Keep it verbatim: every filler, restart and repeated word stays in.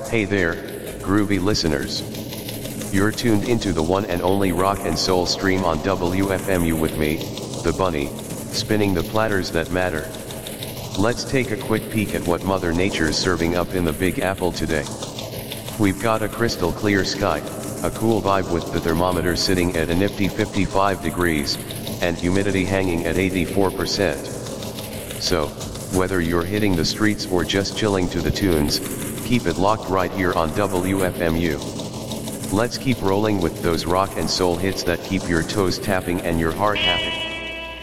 Hey there, groovy listeners. You're tuned into the one and only rock and soul stream on W F M U with me, the Bunny, spinning the platters that matter. Let's take a quick peek at what Mother Nature's serving up in the Big Apple today. We've got a crystal clear sky, a cool vibe with the thermometer sitting at a nifty fifty-five degrees, and humidity hanging at eighty-four percent. So, whether you're hitting the streets or just chilling to the tunes, keep it locked right here on W F M U. Let's keep rolling with those rock and soul hits that keep your toes tapping and your heart happy.